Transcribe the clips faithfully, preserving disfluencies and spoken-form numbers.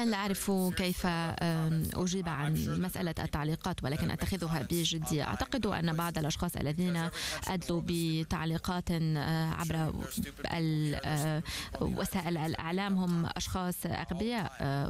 الآن لا أعرف كيف أجيب عن مسألة التعليقات، ولكن أتخذها بجدية. أعتقد أن بعض الأشخاص الذين أدلوا بتعليقات عبر وسائل الإعلام هم أشخاص أغبياء،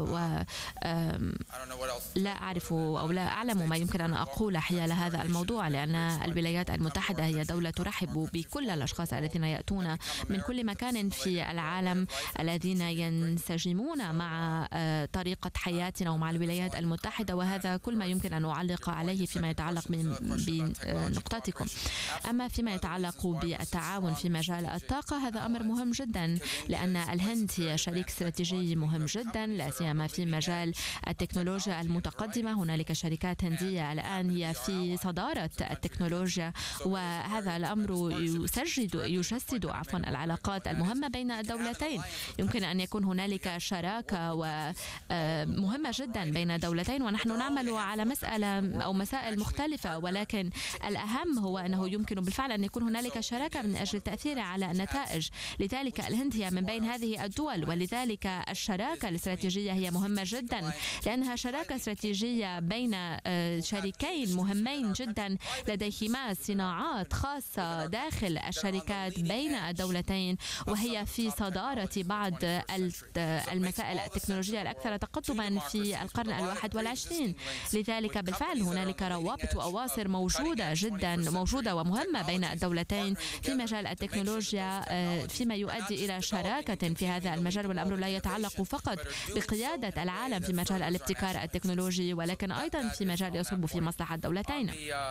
ولا أعرف أو لا أعلم ما يمكن أن أقول حيال هذا الموضوع، لأن الولايات المتحدة هي دولة ترحب بكل الأشخاص الذين يأتون من كل مكان في العالم، الذين ينسجمون مع طريقة حياتنا ومع الولايات المتحدة، وهذا كل ما يمكن أن أعلق عليه فيما يتعلق بنقطتكم. أما فيما يتعلق بالتعاون في مجال الطاقة، هذا أمر مهم جدا، لأن الهند هي شريك استراتيجي مهم جدا، لا سيما في مجال التكنولوجيا المتقدمة. هنالك شركات هندية الآن هي في صدارة التكنولوجيا، وهذا الأمر يسجد يجسد عفوا العلاقات المهمة بين الدولتين. يمكن أن يكون هنالك شراكة ومهمة جدا بين دولتين، ونحن نعمل على مسألة أو مسائل مختلفة، ولكن الأهم هو أنه يمكن بالفعل أن يكون هنالك شراكة من أجل التأثير على النتائج. لذلك الهند هي من بين هذه الدول، ولذلك الشراكة الاستراتيجية هي مهمة جدا، لأنها شراكة استراتيجية بين شريكين مهمين جدا لديهما صناعات خاصة داخل الشركات بين الدولتين، وهي في صدارة بعض المسائل التكنولوجية الأكثر تقدما في القرن الواحد والعشرين. لذلك بالفعل هنالك روابط وأواصر موجودة جدا موجودة ومهمة بين الدولتين في مجال التكنولوجيا، فيما يؤدي إلى شراكة في هذا المجال. والأمر لا يتعلق فقط بقيادة العالم في مجال الابتكار التكنولوجي، ولكن أيضا في مجال يصب في مصلحة الدولتين.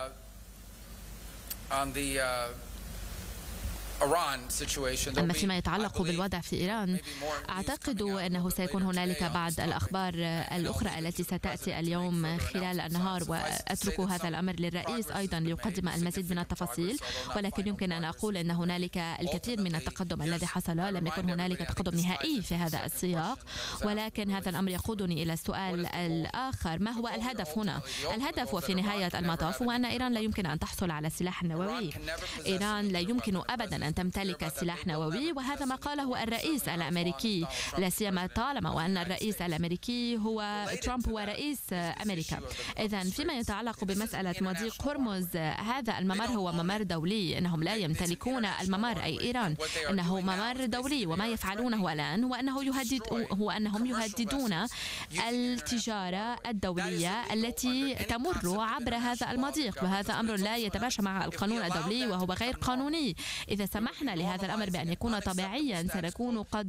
أما فيما يتعلق بالوضع في إيران، أعتقد أنه سيكون هنالك بعض الأخبار الأخرى التي ستأتي اليوم خلال النهار، وأترك هذا الأمر للرئيس أيضا ليقدم المزيد من التفاصيل. ولكن يمكن أن أقول أن هنالك الكثير من التقدم الذي حصل، لم يكن هنالك تقدم نهائي في هذا السياق. ولكن هذا الأمر يقودني إلى السؤال الآخر: ما هو الهدف هنا؟ الهدف وفي نهاية المطاف هو أن إيران لا يمكن أن تحصل على سلاح نووي. إيران لا يمكن أبدا أن تمتلك سلاح نووي، وهذا ما قاله الرئيس الأمريكي، لا سيما طالما وأن الرئيس الأمريكي هو ترامب هو رئيس أمريكا. إذا فيما يتعلق بمسألة مضيق هرمز، هذا الممر هو ممر دولي، إنهم لا يمتلكون الممر أي إيران، إنه ممر دولي، وما يفعلونه الآن هو أنه يهدد هو أنهم يهددون التجارة الدولية التي تمر عبر هذا المضيق، وهذا أمر لا يتماشى مع القانون الدولي وهو غير قانوني. إذا سمحنا لهذا الأمر بأن يكون طبيعيا، سنكون قد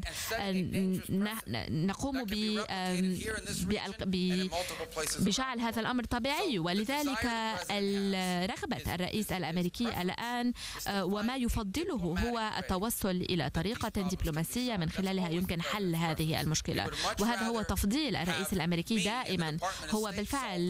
نقوم بجعل هذا الأمر طبيعي. ولذلك رغبة الرئيس الأمريكي الآن وما يفضله هو التوصل إلى طريقة دبلوماسية من خلالها يمكن حل هذه المشكلة، وهذا هو تفضيل الرئيس الأمريكي دائما. هو بالفعل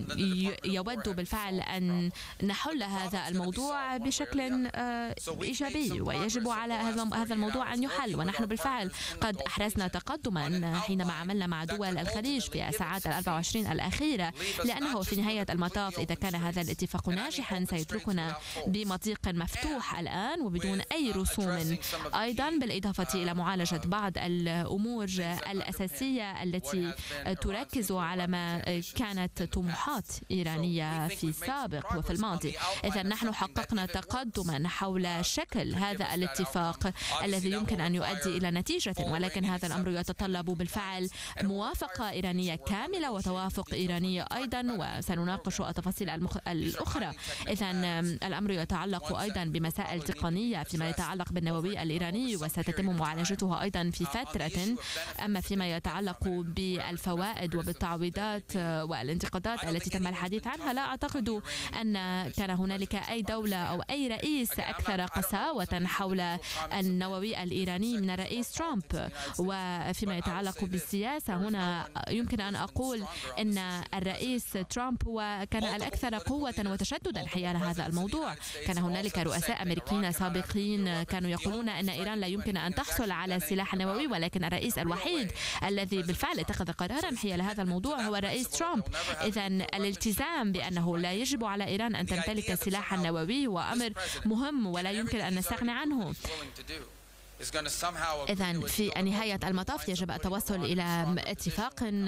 يود بالفعل أن نحل هذا الموضوع بشكل إيجابي، ويجب على هذا الموضوع أن يحل. ونحن بالفعل قد أحرزنا تقدما حينما عملنا مع دول الخليج في الساعات الأربع وعشرين الأخيرة، لأنه في نهاية المطاف إذا كان هذا الاتفاق ناجحا سيتركنا بمضيق مفتوح الآن وبدون أي رسوم، أيضا بالإضافة إلى معالجة بعض الأمور الأساسية التي تركز على ما كانت طموحات إيرانية في السابق وفي الماضي. إذا نحن حققنا تقدما حول شكل هذا الاتفاق الذي يمكن أن يؤدي إلى نتيجة، ولكن هذا الأمر يتطلب بالفعل موافقة إيرانية كاملة وتوافق إيراني أيضا، وسنناقش التفاصيل المخ... الأخرى. إذا الأمر يتعلق أيضا بمسائل تقنية فيما يتعلق بالنووي الإيراني، وستتم معالجتها أيضا في فترة. أما فيما يتعلق بالفوائد وبالتعويضات والانتقادات التي تم الحديث عنها، لا أعتقد أن كان هنالك أي دولة أو أي رئيس أكثر قساوة حول النووي الإيراني من الرئيس ترامب. وفيما يتعلق بالسياسة هنا يمكن أن أقول أن الرئيس ترامب هو كان الأكثر قوة وتشددا حيال هذا الموضوع. كان هنالك رؤساء أمريكيين سابقين كانوا يقولون أن إيران لا يمكن أن تحصل على سلاح نووي، ولكن الرئيس الوحيد الذي بالفعل اتخذ قرارا حيال هذا الموضوع هو الرئيس ترامب. إذا الالتزام بأنه لا يجب على إيران أن تمتلك سلاحا نووي هو أمر مهم ولا يمكن أن نستغني عنه. إذن في نهاية المطاف يجب التوصل إلى اتفاق